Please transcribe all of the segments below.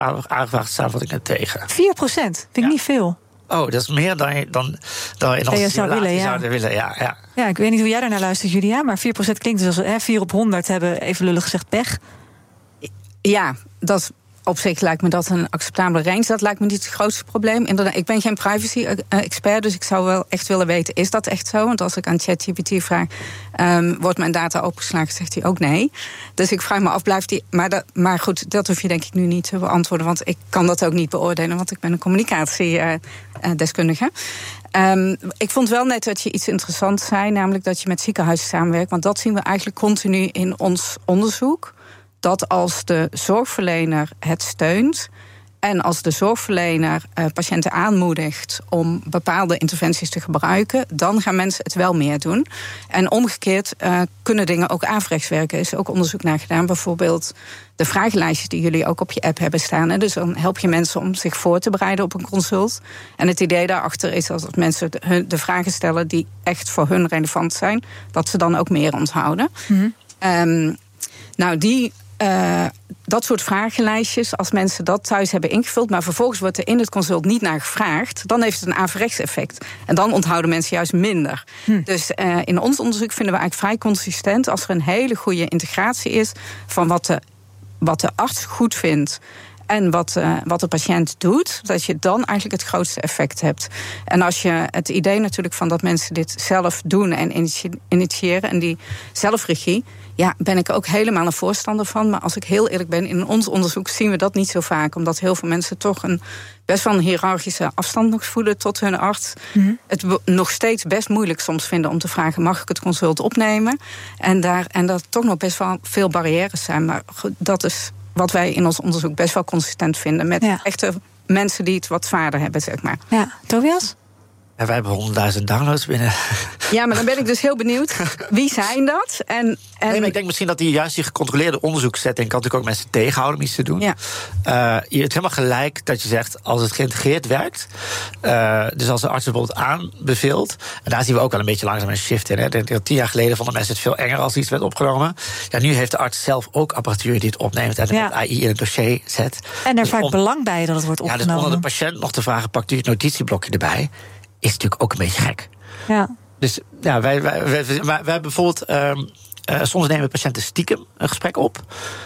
aangevraagde samenvatting tegen. 4%? Vind ik niet veel. Oh, dat is meer dan in onze simulatie zouden willen. Ja. Ja, ik weet niet hoe jij daarnaar luistert, Julia, maar 4% klinkt dus als 4 op 100 hebben, even lullig gezegd, pech. Ja, dat op zich lijkt me dat een acceptabele range. Dat lijkt me niet het grootste probleem. Inderdaad, ik ben geen privacy-expert, dus ik zou wel echt willen weten, is dat echt zo? Want als ik aan ChatGPT vraag, wordt mijn data opengeslagen, zegt hij ook nee. Dus ik vraag me af, blijft die... Maar goed, dat hoef je denk ik nu niet te beantwoorden, want ik kan dat ook niet beoordelen, want ik ben een communicatiedeskundige. Ik vond wel net dat je iets interessants zei, namelijk dat je met ziekenhuizen samenwerkt, want dat zien we eigenlijk continu in ons onderzoek. Dat als de zorgverlener het steunt en als de zorgverlener patiënten aanmoedigt om bepaalde interventies te gebruiken, dan gaan mensen het wel meer doen. En omgekeerd kunnen dingen ook averechts werken. Er is ook onderzoek naar gedaan. Bijvoorbeeld de vragenlijstjes die jullie ook op je app hebben staan. Hè. Dus dan help je mensen om zich voor te bereiden op een consult. En het idee daarachter is dat mensen de vragen stellen die echt voor hun relevant zijn, dat ze dan ook meer onthouden. Mm-hmm. Dat soort vragenlijstjes, als mensen dat thuis hebben ingevuld, maar vervolgens wordt er in het consult niet naar gevraagd, dan heeft het een averechts effect. En dan onthouden mensen juist minder. Dus in ons onderzoek vinden we eigenlijk vrij consistent als er een hele goede integratie is van wat de arts goed vindt en wat de patiënt doet, dat je dan eigenlijk het grootste effect hebt. En als je het idee natuurlijk van dat mensen dit zelf doen en initiëren en die zelfregie, ja, ben ik ook helemaal een voorstander van. Maar als ik heel eerlijk ben, in ons onderzoek zien we dat niet zo vaak, omdat heel veel mensen toch best wel een hiërarchische afstand nog voelen tot hun arts. Mm-hmm. Het nog steeds best moeilijk soms vinden om te vragen, mag ik het consult opnemen? En dat toch nog best wel veel barrières zijn. Maar dat is wat wij in ons onderzoek best wel consistent vinden met echte mensen die het wat zwaarder hebben, zeg maar. Ja, Tobias? Ja, wij hebben 100.000 downloads binnen. Ja, maar dan ben ik dus heel benieuwd. Wie zijn dat? Nee, maar ik denk misschien dat die gecontroleerde onderzoekssetting kan natuurlijk ook mensen tegenhouden om iets te doen. Ja. Je hebt helemaal gelijk dat je zegt, als het geïntegreerd werkt, dus als de arts het bijvoorbeeld aanbeveelt, en daar zien we ook wel een beetje langzaam een shift in. Hè. Ik denk dat 10 jaar geleden vonden mensen het veel enger als iets werd opgenomen. Ja, nu heeft de arts zelf ook apparatuur die het opneemt en met AI in het dossier zet. En er vaak belang bij dat het wordt opgenomen. Ja, dus onder de patiënt nog te vragen, pakt u het notitieblokje erbij, is natuurlijk ook een beetje gek. Ja. Dus ja, wij bijvoorbeeld, soms nemen patiënten stiekem een gesprek op.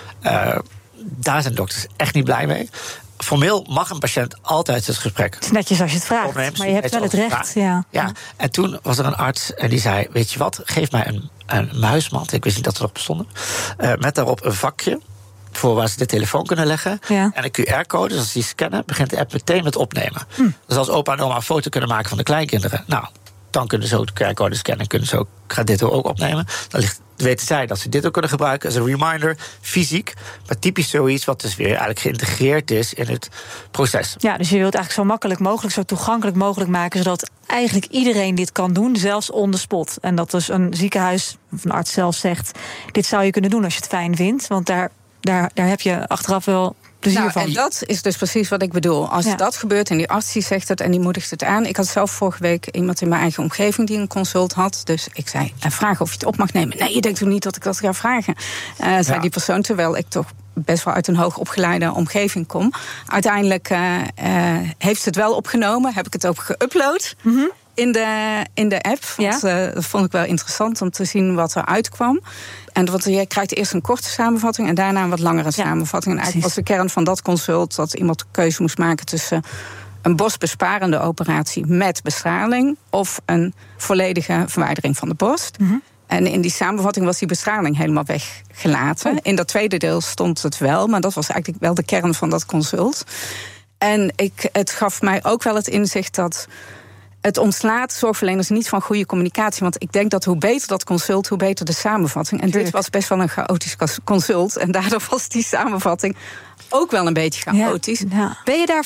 Daar zijn dokters echt niet blij mee. Formeel mag een patiënt altijd het gesprek. Het is netjes als je het vraagt, maar je hebt wel het recht. Ja. En toen was er een arts en die zei, weet je wat, geef mij een muismand. Ik wist niet dat er nog bestonden. Met daarop een vakje voor waar ze de telefoon kunnen leggen. Ja. En een QR-code, dus als die scannen, begint de app meteen met opnemen. Dus als opa en oma een foto kunnen maken van de kleinkinderen, nou, dan kunnen ze ook de QR-code scannen, kunnen ze ook, gaat dit ook opnemen. Dan weten zij dat ze dit ook kunnen gebruiken als een reminder, fysiek. Maar typisch zoiets wat dus weer eigenlijk geïntegreerd is in het proces. Ja, dus je wilt eigenlijk zo makkelijk mogelijk, zo toegankelijk mogelijk maken, zodat eigenlijk iedereen dit kan doen, zelfs on the spot. En dat dus een ziekenhuis of een arts zelf zegt, dit zou je kunnen doen als je het fijn vindt, want daar heb je achteraf wel plezier van. En dat is dus precies wat ik bedoel. Als dat gebeurt en die arts die zegt het en die moedigt het aan. Ik had zelf vorige week iemand in mijn eigen omgeving die een consult had. Dus ik zei, vraag of je het op mag nemen. Nee, je denkt toch niet dat ik dat ga vragen? Zei die persoon, terwijl ik toch best wel uit een hoogopgeleide omgeving kom. Uiteindelijk heeft ze het wel opgenomen. Heb ik het ook geüpload. Mm-hmm. In de app. Want, dat vond ik wel interessant om te zien wat er uitkwam. En want je krijgt eerst een korte samenvatting en daarna een wat langere samenvatting. En eigenlijk was de kern van dat consult dat iemand de keuze moest maken tussen een borstbesparende operatie met bestraling of een volledige verwijdering van de borst. Mm-hmm. En in die samenvatting was die bestraling helemaal weggelaten. Oh. In dat tweede deel stond het wel, maar dat was eigenlijk wel de kern van dat consult. En het gaf mij ook wel het inzicht dat het ontslaat zorgverleners niet van goede communicatie. Want ik denk dat hoe beter dat consult, hoe beter de samenvatting. En dit was best wel een chaotisch consult. En daardoor was die samenvatting ook wel een beetje chaotisch. Ja. Ben je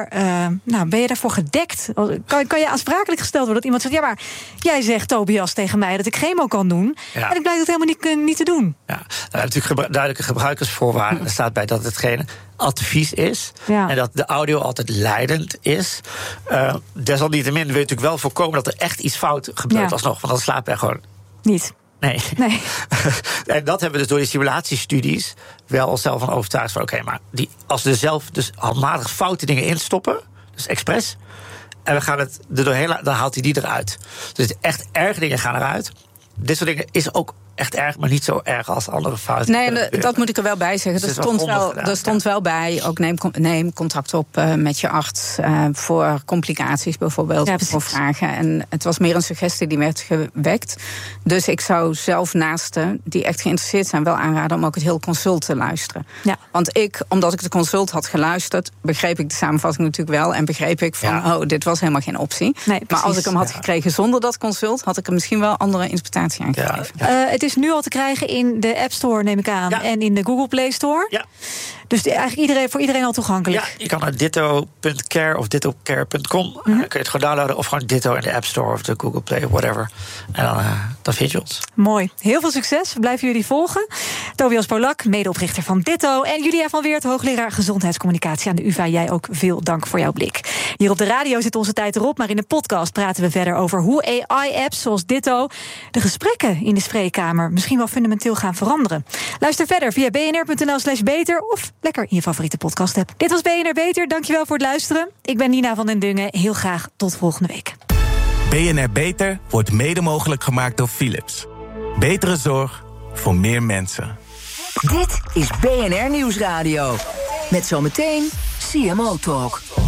daarvoor gedekt? Kan je aansprakelijk gesteld worden dat iemand zegt, ja, maar jij zegt, Tobias, tegen mij dat ik chemo kan doen. Ja. En ik blijf dat helemaal niet te doen. Ja, natuurlijk duidelijke gebruikersvoorwaarden. Er staat bij dat het geen advies is. Ja. En dat de audio altijd leidend is. Desalniettemin wil je natuurlijk wel voorkomen dat er echt iets fout gebeurt alsnog. Want dan slaapt er gewoon niet. Nee. En dat hebben we dus door die simulatiestudies wel onszelf van overtuigd van oké, maar als we er zelf dus handmatig foute dingen instoppen, dus expres, en we gaan het er doorheen, dan haalt hij die eruit. Dus echt erge dingen gaan eruit. Dit soort dingen is ook echt erg, maar niet zo erg als andere fouten. Nee, dat moet ik er wel bij zeggen. Er stond wel bij, ook neem contact op met je arts voor complicaties bijvoorbeeld, voor vragen. En het was meer een suggestie die werd gewekt. Dus ik zou zelf naasten die echt geïnteresseerd zijn wel aanraden om ook het hele consult te luisteren. Ja. Want omdat ik de consult had geluisterd, begreep ik de samenvatting natuurlijk wel en begreep ik van, dit was helemaal geen optie. Nee, maar als ik hem had gekregen zonder dat consult, had ik er misschien wel andere interpretatie aan gegeven. Het is nu al te krijgen in de App Store, neem ik aan, en in de Google Play Store. Ja. Dus eigenlijk voor iedereen al toegankelijk. Ja, je kan naar ditto.care of dittocare.com. Dan kun je het gewoon downloaden of gewoon Ditto in de App Store of de Google Play, whatever. En dan vind je ons. Mooi. Heel veel succes. We blijven jullie volgen. Tobias Polak, medeoprichter van Ditto. En Julia van Weert, hoogleraar gezondheidscommunicatie aan de UvA. Jij ook veel dank voor jouw blik. Hier op de radio zit onze tijd erop, maar in de podcast praten we verder over hoe AI-apps zoals Ditto de gesprekken in de spreekkamer misschien wel fundamenteel gaan veranderen. Luister verder via bnr.nl/beter of lekker in je favoriete podcast app. Dit was BNR Beter. Dankjewel voor het luisteren. Ik ben Nina van den Dungen. Heel graag tot volgende week. BNR Beter wordt mede mogelijk gemaakt door Philips. Betere zorg voor meer mensen. Dit is BNR Nieuwsradio. Met zometeen CMO Talk.